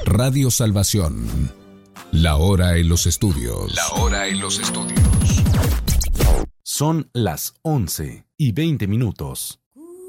Radio Salvación. La hora en los estudios. Son las 11:20.